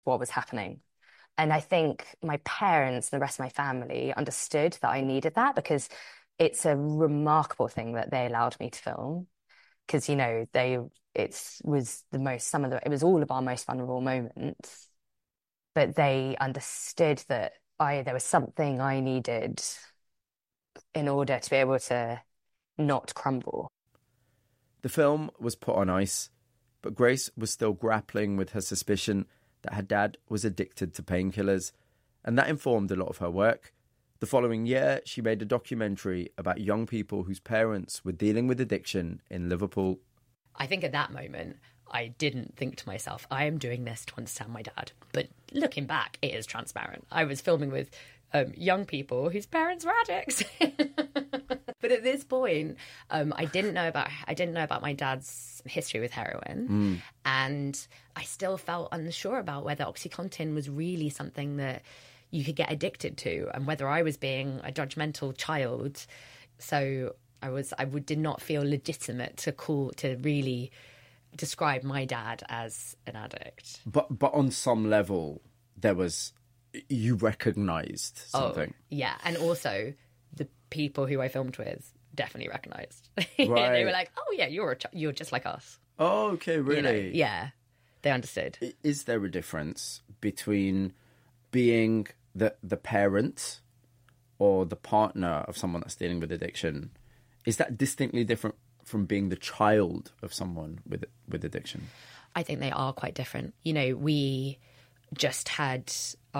what was happening. And I think my parents and the rest of my family understood that I needed that because it's a remarkable thing that they allowed me to film. Because, it was all of our most vulnerable moments, but they understood that there was something I needed in order to be able to not crumble. The film was put on ice, but Grace was still grappling with her suspicion that her dad was addicted to painkillers, and that informed a lot of her work. The following year, she made a documentary about young people whose parents were dealing with addiction in Liverpool. I think at that moment, I didn't think to myself, I am doing this to understand my dad. But looking back, it is transparent. I was filming with young people whose parents were addicts. But at this point, I didn't know about my dad's history with heroin, and I still felt unsure about whether OxyContin was really something that you could get addicted to, and whether I was being a judgmental child. So I did not feel legitimate to really describe my dad as an addict. But on some level, you recognised something. Oh, yeah, and also the people who I filmed with definitely recognised. Right. They were like, "Oh yeah, you're just like us." Oh, okay, really? Yeah, they understood. Is there a difference between being the parent or the partner of someone that's dealing with addiction? Is that distinctly different from being the child of someone with addiction? I think they are quite different. We just had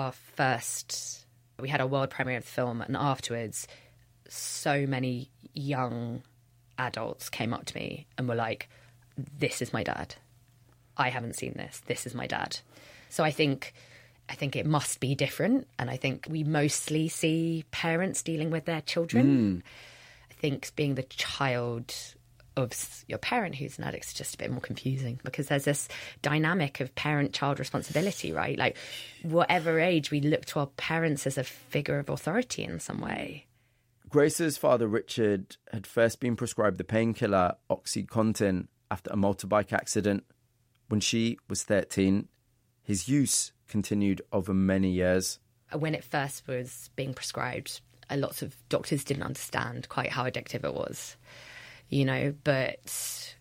we had a world premiere of the film, and afterwards so many young adults came up to me and were like, "This is my dad. I haven't seen this. This is my dad." So I think it must be different, and I think we mostly see parents dealing with their children. I think being the child of your parent who's an addict is just a bit more confusing, because there's this dynamic of parent-child responsibility, right? Like, whatever age, we look to our parents as a figure of authority in some way. Grace's father, Richard, had first been prescribed the painkiller OxyContin after a motorbike accident. When she was 13, his use continued over many years. When it first was being prescribed, lots of doctors didn't understand quite how addictive it was, but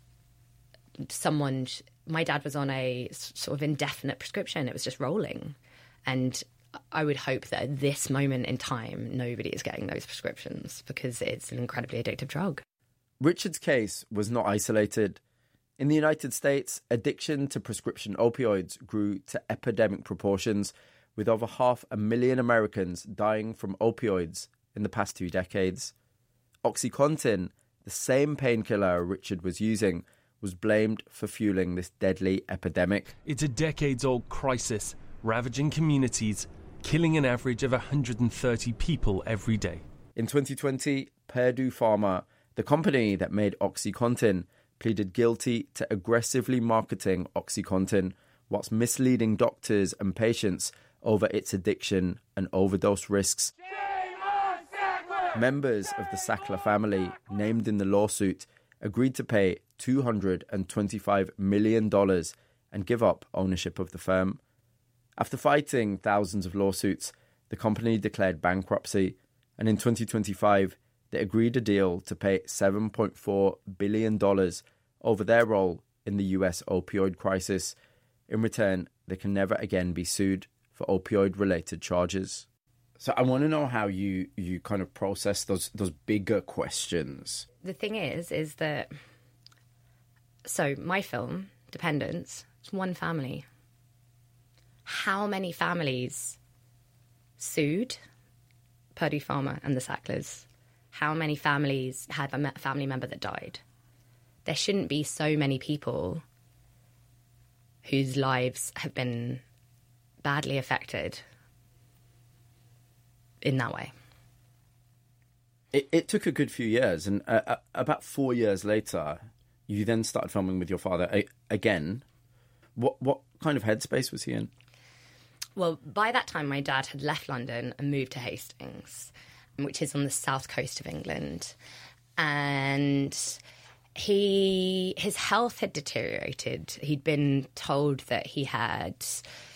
my dad was on a sort of indefinite prescription. It was just rolling. And I would hope that at this moment in time, nobody is getting those prescriptions, because it's an incredibly addictive drug. Richard's case was not isolated. In the United States, addiction to prescription opioids grew to epidemic proportions, with over 500,000 Americans dying from opioids in the past 2 decades. OxyContin, the same painkiller Richard was using, was blamed for fueling this deadly epidemic. It's a decades-old crisis, ravaging communities, killing an average of 130 people every day. In 2020, Purdue Pharma, the company that made OxyContin, pleaded guilty to aggressively marketing OxyContin whilst misleading doctors and patients over its addiction and overdose risks. Members of the Sackler family, named in the lawsuit, agreed to pay $225 million and give up ownership of the firm. After fighting thousands of lawsuits, the company declared bankruptcy, and in 2025, they agreed a deal to pay $7.4 billion over their role in the US opioid crisis. In return, they can never again be sued for opioid-related charges. So I want to know how you kind of process those bigger questions. The thing is that, so my film, Dependence, it's one family. How many families sued Purdue Pharma and the Sacklers? How many families had a family member that died? There shouldn't be so many people whose lives have been badly affected in that way. It took a good few years, and about 4 years later, you then started filming with your father again. What kind of headspace was he in? Well, by that time, my dad had left London and moved to Hastings, which is on the south coast of England. And his health had deteriorated. He'd been told that he had